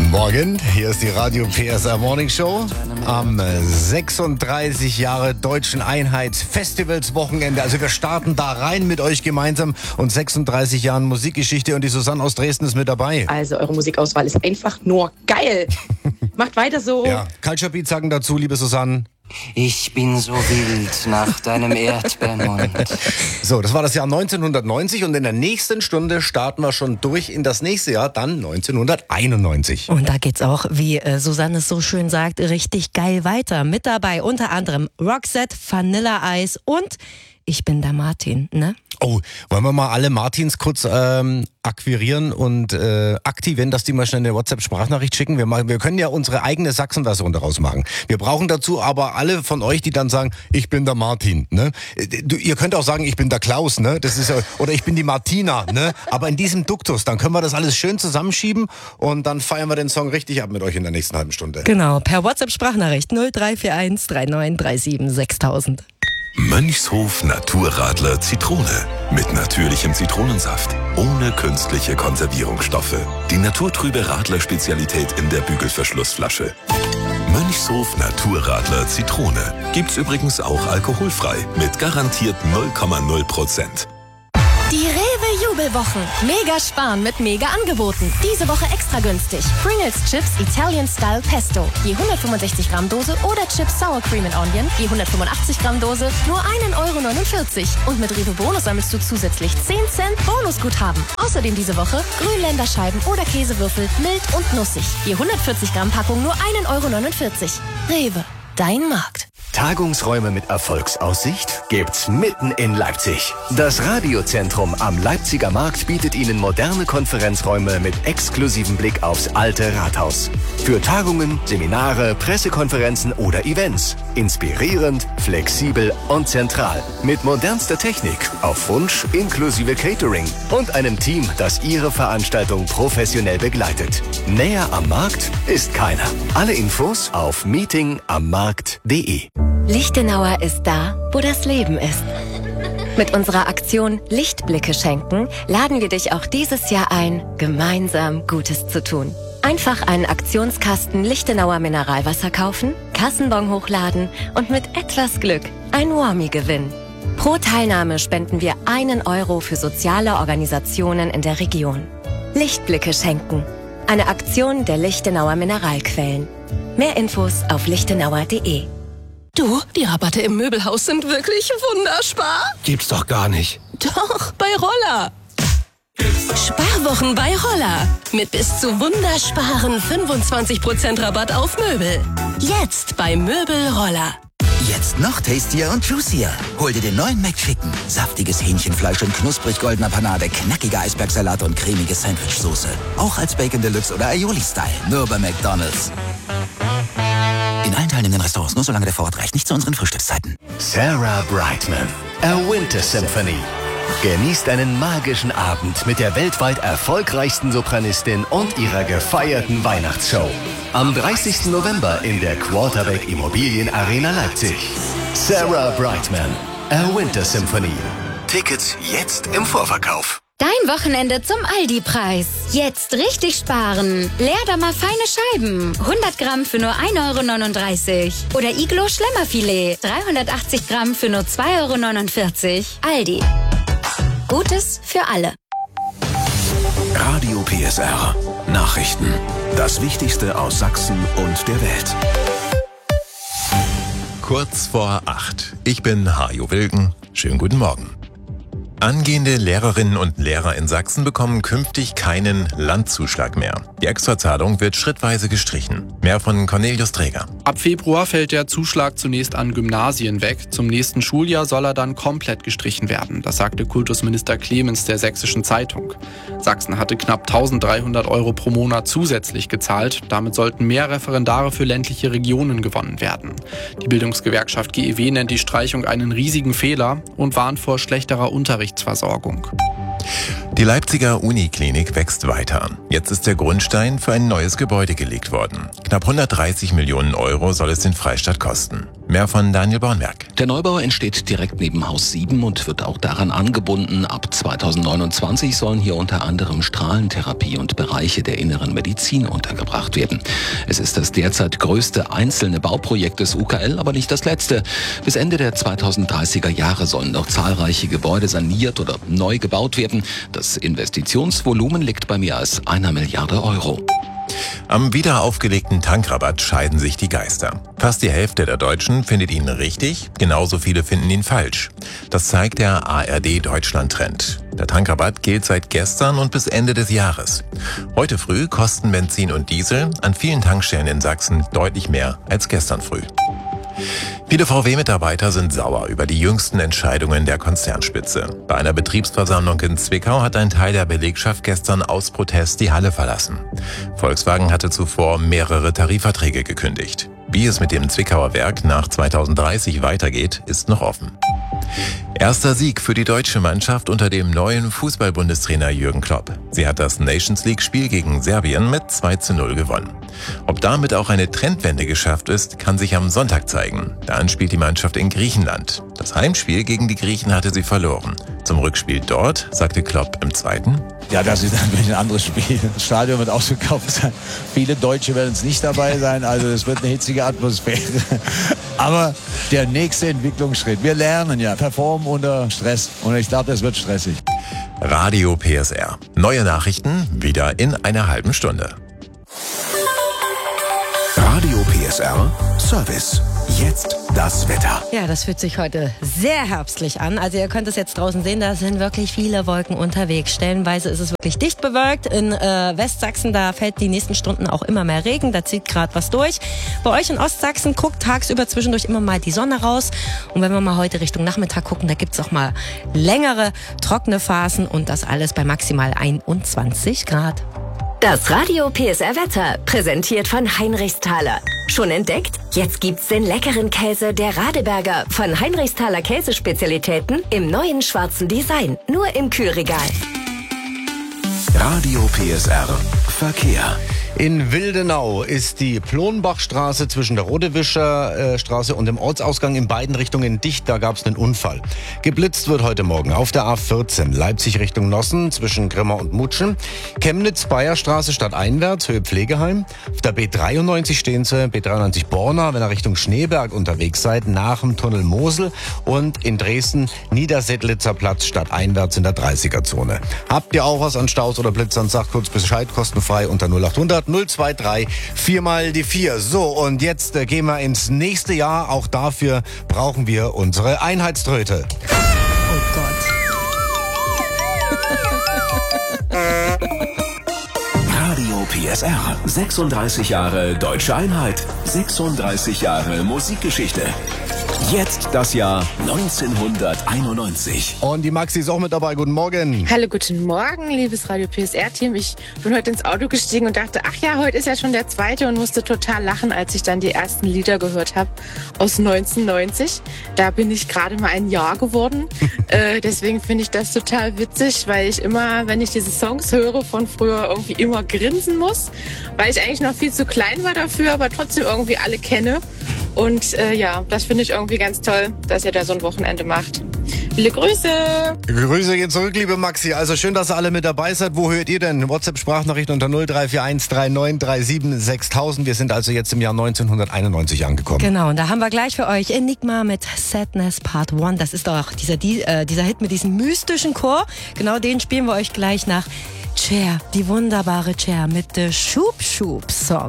Guten Morgen, hier ist die Radio PSR Morning Show am 36 Jahre Deutschen Einheitsfestivalswochenende. Also wir starten da rein mit euch gemeinsam und 36 Jahren Musikgeschichte und die Susanne aus Dresden ist mit dabei. Also eure Musikauswahl ist einfach nur geil. Macht weiter so. Ja, Culture Beat sagen dazu, liebe Susanne. Ich bin so wild nach deinem Erdbeermund. So, das war das Jahr 1990 und in der nächsten Stunde starten wir schon durch in das nächste Jahr, dann 1991. Und da geht's auch, wie Susanne es so schön sagt, richtig geil weiter. Mit dabei unter anderem Roxette, Vanilla Ice und Ich bin der Martin, ne? Oh, wollen wir mal alle Martins kurz akquirieren und aktivieren, dass die mal schnell eine WhatsApp-Sprachnachricht schicken? Wir können ja unsere eigene Sachsen-Version daraus machen. Wir brauchen dazu aber alle von euch, die dann sagen, ich bin der Martin, ne? Ihr könnt auch sagen, ich bin der Klaus, ne? Das ist ja, oder ich bin die Martina, ne? Aber in diesem Duktus, dann können wir das alles schön zusammenschieben und dann feiern wir den Song richtig ab mit euch in der nächsten halben Stunde. Genau, per WhatsApp-Sprachnachricht 0341 3937 6000. Mönchshof Naturradler Zitrone. Mit natürlichem Zitronensaft. Ohne künstliche Konservierungsstoffe. Die naturtrübe Radler-Spezialität in der Bügelverschlussflasche. Mönchshof Naturradler Zitrone. Gibt's übrigens auch alkoholfrei. Mit garantiert 0,0%. Die Rewe-Jubelwochen. Mega sparen mit Mega-Angeboten. Diese Woche extra günstig. Pringles Chips Italian Style Pesto. Je 165 Gramm Dose oder Chips Sour Cream and Onion. Je 185 Gramm Dose. Nur 1,49 €. Und mit Rewe Bonus sammelst du zusätzlich 10 Cent Bonusguthaben. Außerdem diese Woche Grünländerscheiben oder Käsewürfel mild und nussig. Je 140 Gramm Packung nur 1,49 €. Rewe. Dein Markt. Tagungsräume mit Erfolgsaussicht gibt's mitten in Leipzig. Das Radiozentrum am Leipziger Markt bietet Ihnen moderne Konferenzräume mit exklusivem Blick aufs alte Rathaus. Für Tagungen, Seminare, Pressekonferenzen oder Events. Inspirierend, flexibel und zentral. Mit modernster Technik, auf Wunsch inklusive Catering und einem Team, das Ihre Veranstaltung professionell begleitet. Näher am Markt ist keiner. Alle Infos auf meetingammarkt.de. Lichtenauer ist da, wo das Leben ist. Mit unserer Aktion Lichtblicke schenken laden wir dich auch dieses Jahr ein, gemeinsam Gutes zu tun. Einfach einen Aktionskasten Lichtenauer Mineralwasser kaufen, Kassenbon hochladen und mit etwas Glück ein Warmie gewinnen. Pro Teilnahme spenden wir 1 € für soziale Organisationen in der Region. Lichtblicke schenken. Eine Aktion der Lichtenauer Mineralquellen. Mehr Infos auf lichtenauer.de. Du, die Rabatte im Möbelhaus sind wirklich wunderspar. Gibt's doch gar nicht. Doch, bei Roller. Sparwochen bei Roller. Mit bis zu wundersparen 25% Rabatt auf Möbel. Jetzt bei Möbel Roller. Jetzt noch tastier und juicier. Hol dir den neuen McChicken. Saftiges Hähnchenfleisch in knusprig goldener Panade, knackiger Eisbergsalat und cremige Sandwichsoße. Auch als Bacon Deluxe oder Aioli-Style. Nur bei McDonald's. In allen teilnehmenden Restaurants, nur solange der Vorrat reicht, nicht zu unseren Frühstückszeiten. Sarah Brightman, A Winter Symphony. Genießt einen magischen Abend mit der weltweit erfolgreichsten Sopranistin und ihrer gefeierten Weihnachtsshow. Am 30. November in der Quarterback Immobilien Arena Leipzig. Sarah Brightman, A Winter Symphony. Tickets jetzt im Vorverkauf. Dein Wochenende zum Aldi-Preis. Jetzt richtig sparen. Leerdammer feine Scheiben. 100 Gramm für nur 1,39 €. Oder Iglo Schlemmerfilet. 380 Gramm für nur 2,49 €. Aldi. Gutes für alle. Radio PSR. Nachrichten. Das Wichtigste aus Sachsen und der Welt. Kurz vor 8. Ich bin Hajo Wilken. Schönen guten Morgen. Angehende Lehrerinnen und Lehrer in Sachsen bekommen künftig keinen Landzuschlag mehr. Die Extrazahlung wird schrittweise gestrichen. Mehr von Cornelius Träger. Ab Februar fällt der Zuschlag zunächst an Gymnasien weg. Zum nächsten Schuljahr soll er dann komplett gestrichen werden. Das sagte Kultusminister Clemens der Sächsischen Zeitung. Sachsen hatte knapp 1.300 € pro Monat zusätzlich gezahlt. Damit sollten mehr Referendare für ländliche Regionen gewonnen werden. Die Bildungsgewerkschaft GEW nennt die Streichung einen riesigen Fehler und warnt vor schlechterer Unterrichtsversorgung. Die Leipziger Uniklinik wächst weiter. Jetzt ist der Grundstein für ein neues Gebäude gelegt worden. Knapp 130 Millionen € soll es den Freistaat kosten. Mehr von Daniel Bornberg. Der Neubau entsteht direkt neben Haus 7 und wird auch daran angebunden. Ab 2029 sollen hier unter anderem Strahlentherapie und Bereiche der inneren Medizin untergebracht werden. Es ist das derzeit größte einzelne Bauprojekt des UKL, aber nicht das letzte. Bis Ende der 2030er Jahre sollen noch zahlreiche Gebäude saniert oder neu gebaut werden. Das Investitionsvolumen liegt bei mehr als 1 Milliarde Euro. Am wieder aufgelegten Tankrabatt scheiden sich die Geister. Fast die Hälfte der Deutschen findet ihn richtig, genauso viele finden ihn falsch. Das zeigt der ARD Deutschland-Trend. Der Tankrabatt gilt seit gestern und bis Ende des Jahres. Heute früh kosten Benzin und Diesel an vielen Tankstellen in Sachsen deutlich mehr als gestern früh. Viele VW-Mitarbeiter sind sauer über die jüngsten Entscheidungen der Konzernspitze. Bei einer Betriebsversammlung in Zwickau hat ein Teil der Belegschaft gestern aus Protest die Halle verlassen. Volkswagen hatte zuvor mehrere Tarifverträge gekündigt. Wie es mit dem Zwickauer Werk nach 2030 weitergeht, ist noch offen. Erster Sieg für die deutsche Mannschaft unter dem neuen Fußball-Bundestrainer Jürgen Klopp. Sie hat das Nations-League-Spiel gegen Serbien mit 2:0 gewonnen. Ob damit auch eine Trendwende geschafft ist, kann sich am Sonntag zeigen. Dann spielt die Mannschaft in Griechenland. Das Heimspiel gegen die Griechen hatte sie verloren. Zum Rückspiel dort sagte Klopp im zweiten: Ja, das ist natürlich ein anderes Spiel. Das Stadion wird ausverkauft sein. Viele Deutsche werden es nicht dabei sein. Also es wird eine hitzige Atmosphäre. Aber der nächste Entwicklungsschritt. Wir lernen ja, performen unter Stress. Und ich glaube, das wird stressig. Radio PSR. Neue Nachrichten wieder in einer halben Stunde. Radio PSR Service. Jetzt das Wetter. Ja, das fühlt sich heute sehr herbstlich an. Also ihr könnt es jetzt draußen sehen, da sind wirklich viele Wolken unterwegs. Stellenweise ist es wirklich dicht bewölkt. In Westsachsen, da fällt die nächsten Stunden auch immer mehr Regen. Da zieht gerade was durch. Bei euch in Ostsachsen guckt tagsüber zwischendurch immer mal die Sonne raus. Und wenn wir mal heute Richtung Nachmittag gucken, da gibt's auch mal längere, trockene Phasen. Und das alles bei maximal 21 Grad. Das Radio PSR Wetter, präsentiert von Heinrichsthaler. Schon entdeckt? Jetzt gibt's den leckeren Käse der Radeberger von Heinrichsthaler Käsespezialitäten im neuen schwarzen Design. Nur im Kühlregal. Radio PSR Verkehr. In Wildenau ist die Plonbachstraße zwischen der Rodewischer Straße und dem Ortsausgang in beiden Richtungen dicht. Da gab es einen Unfall. Geblitzt wird heute Morgen auf der A14 Leipzig Richtung Nossen zwischen Grimma und Mutschen. Chemnitz-Bayerstraße stadteinwärts, Höhe Pflegeheim. Auf der B93 stehen Sie, B93 Borna, wenn ihr Richtung Schneeberg unterwegs seid, nach dem Tunnel Mosel. Und in Dresden Niedersedlitzer Platz stadteinwärts in der 30er-Zone. Habt ihr auch was an Staus oder Blitzern? Sagt kurz Bescheid, kostenfrei unter 0800 023 4 mal die 4. So, und jetzt gehen wir ins nächste Jahr. Auch dafür brauchen wir unsere Einheitströte. Oh Gott. Radio PSR. 36 Jahre Deutsche Einheit. 36 Jahre Musikgeschichte. Jetzt das Jahr 1991. Und die Maxi ist auch mit dabei. Guten Morgen. Hallo, guten Morgen, liebes Radio PSR-Team. Ich bin heute ins Auto gestiegen und dachte, ach ja, heute ist ja schon der zweite und musste total lachen, als ich dann die ersten Lieder gehört habe aus 1990. Da bin ich gerade mal ein Jahr geworden. Deswegen finde ich das total witzig, weil ich immer, wenn ich diese Songs höre von früher, irgendwie immer grinsen muss, weil ich eigentlich noch viel zu klein war dafür, aber trotzdem irgendwie alle kenne. Und ja, das finde ich irgendwie ganz toll, dass ihr da so ein Wochenende macht. Viele Grüße! Grüße gehen zurück, liebe Maxi. Also schön, dass ihr alle mit dabei seid. Wo hört ihr denn? WhatsApp-Sprachnachricht unter 0341 3937 6000. Wir sind also jetzt im Jahr 1991 angekommen. Genau, und da haben wir gleich für euch Enigma mit Sadness Part 1. Das ist doch dieser Hit mit diesem mystischen Chor. Genau den spielen wir euch gleich nach Cher, die wunderbare Cher mit The Shoop Shoop Song.